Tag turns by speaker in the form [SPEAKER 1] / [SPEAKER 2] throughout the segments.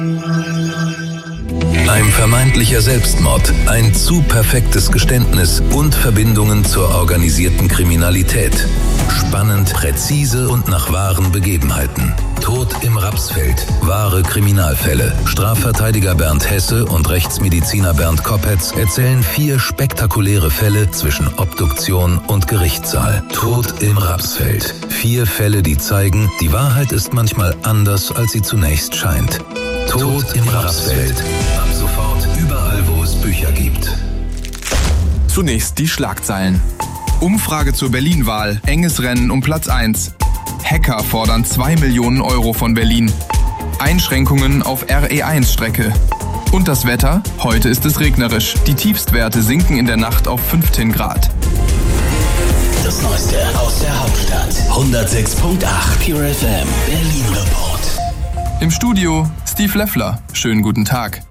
[SPEAKER 1] Ein vermeintlicher Selbstmord, ein zu perfektes Geständnis und Verbindungen zur organisierten Kriminalität. Spannend, präzise und nach wahren Begebenheiten. Tod im Rapsfeld. Wahre Kriminalfälle. Strafverteidiger Bernd Hesse und Rechtsmediziner Bernd Koppetz erzählen 4 spektakuläre Fälle zwischen Obduktion und Gerichtssaal. Tod im Rapsfeld. 4 Fälle, die zeigen, die Wahrheit ist manchmal anders, als sie zunächst scheint. Tod im Rapsfeld. Ab sofort überall, wo es Bücher gibt.
[SPEAKER 2] Zunächst die Schlagzeilen. Umfrage zur Berlin-Wahl. Enges Rennen um Platz 1. Hacker fordern 2 Millionen Euro von Berlin. Einschränkungen auf RE1-Strecke. Und das Wetter? Heute ist es regnerisch. Die Tiefstwerte sinken in der Nacht auf 15 Grad.
[SPEAKER 3] Das Neueste aus der Hauptstadt. 106.8 Pure FM Berlin Report.
[SPEAKER 2] Im Studio Steve Leffler. Schönen guten Tag.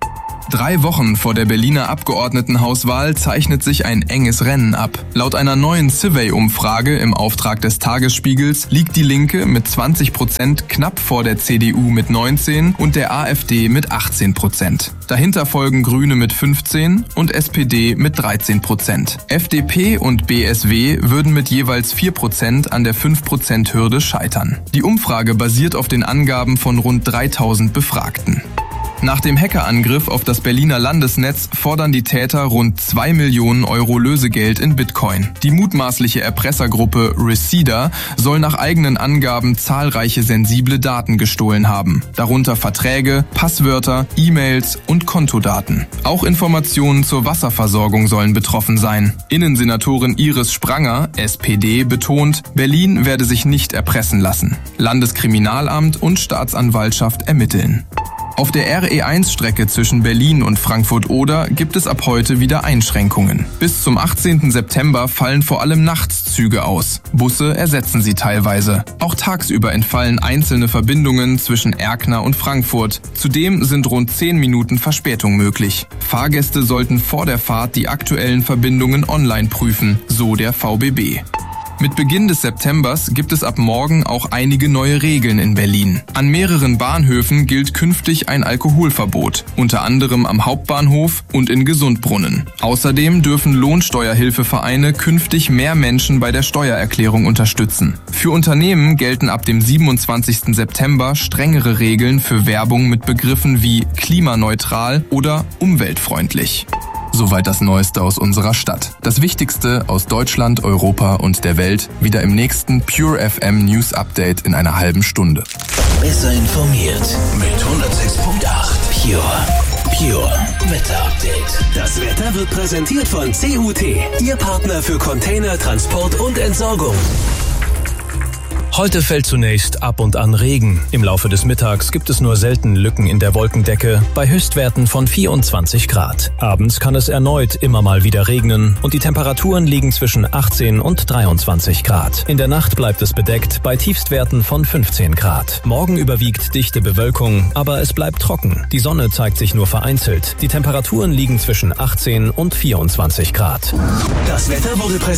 [SPEAKER 2] 3 Wochen vor der Berliner Abgeordnetenhauswahl zeichnet sich ein enges Rennen ab. Laut einer neuen Survey-Umfrage im Auftrag des Tagesspiegels liegt die Linke mit 20% knapp vor der CDU mit 19% und der AfD mit 18%. Dahinter folgen Grüne mit 15% und SPD mit 13%. FDP und BSW würden mit jeweils 4% an der 5%-Hürde scheitern. Die Umfrage basiert auf den Angaben von rund 3000 Befragten. Nach dem Hackerangriff auf das Berliner Landesnetz fordern die Täter rund 2 Millionen Euro Lösegeld in Bitcoin. Die mutmaßliche Erpressergruppe Reseda soll nach eigenen Angaben zahlreiche sensible Daten gestohlen haben. Darunter Verträge, Passwörter, E-Mails und Kontodaten. Auch Informationen zur Wasserversorgung sollen betroffen sein. Innensenatorin Iris Spranger, SPD, betont, Berlin werde sich nicht erpressen lassen. Landeskriminalamt und Staatsanwaltschaft ermitteln. Auf der RE1-Strecke zwischen Berlin und Frankfurt-Oder gibt es ab heute wieder Einschränkungen. Bis zum 18. September fallen vor allem nachts Züge aus. Busse ersetzen sie teilweise. Auch tagsüber entfallen einzelne Verbindungen zwischen Erkner und Frankfurt. Zudem sind rund 10 Minuten Verspätung möglich. Fahrgäste sollten vor der Fahrt die aktuellen Verbindungen online prüfen, so der VBB. Mit Beginn des Septembers gibt es ab morgen auch einige neue Regeln in Berlin. An mehreren Bahnhöfen gilt künftig ein Alkoholverbot, unter anderem am Hauptbahnhof und in Gesundbrunnen. Außerdem dürfen Lohnsteuerhilfevereine künftig mehr Menschen bei der Steuererklärung unterstützen. Für Unternehmen gelten ab dem 27. September strengere Regeln für Werbung mit Begriffen wie klimaneutral oder umweltfreundlich. Soweit das Neueste aus unserer Stadt. Das Wichtigste aus Deutschland, Europa und der Welt wieder im nächsten Pure FM News Update in einer halben Stunde.
[SPEAKER 3] Besser informiert mit 106.8 Pure Wetter Update. Das Wetter wird präsentiert von CUT, Ihr Partner für Container, Transport und Entsorgung.
[SPEAKER 4] Heute fällt zunächst ab und an Regen. Im Laufe des Mittags gibt es nur selten Lücken in der Wolkendecke bei Höchstwerten von 24 Grad. Abends kann es erneut immer mal wieder regnen und die Temperaturen liegen zwischen 18 und 23 Grad. In der Nacht bleibt es bedeckt bei Tiefstwerten von 15 Grad. Morgen überwiegt dichte Bewölkung, aber es bleibt trocken. Die Sonne zeigt sich nur vereinzelt. Die Temperaturen liegen zwischen 18 und 24 Grad.
[SPEAKER 3] Das Wetter wurde präsentiert